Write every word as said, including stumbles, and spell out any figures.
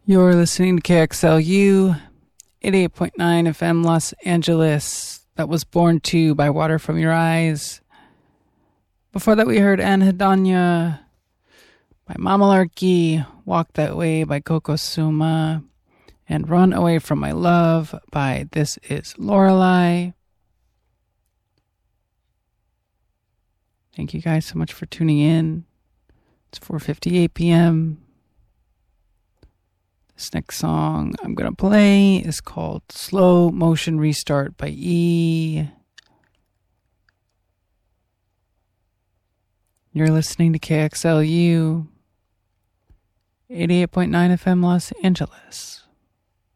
You're listening to K X L U, eighty-eight point nine F M Los Angeles. That was Born To by Water From Your Eyes. Before that, we heard Anhedonia by Mamalarkey, Walk That Way by Coco Suma, and Run Away From My Love by This Is Lorelei. Thank you guys so much for tuning in. It's four fifty-eight p.m. This next song I'm going to play is called Slow Motion Restart by E. You're listening to K X L U, eighty-eight point nine F M Los Angeles.